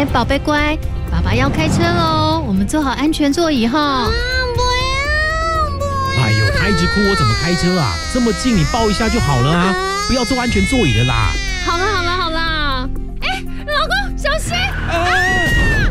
宝贝乖，爸爸要开车喽，我们坐好安全座椅哈。 不要！ 哎呦，他一直哭，我怎么开车啊？这么近，你抱一下就好了啊！不要坐安全座椅的啦。 好了，哎，老公小心！